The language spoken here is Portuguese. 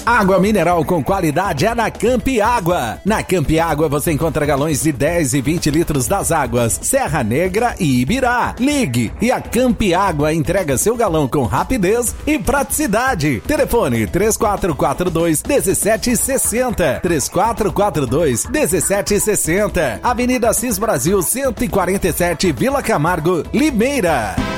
Água mineral com qualidade é na Campi Água. Na Campi Água você encontra galões de 10 e 20 litros das águas Serra Negra e Ibirá. Ligue e a Campi Água entrega seu galão com rapidez e praticidade. Telefone 3442-1760. 3442-1760. Avenida Assis Brasil 147, Vila Camargo, Limeira.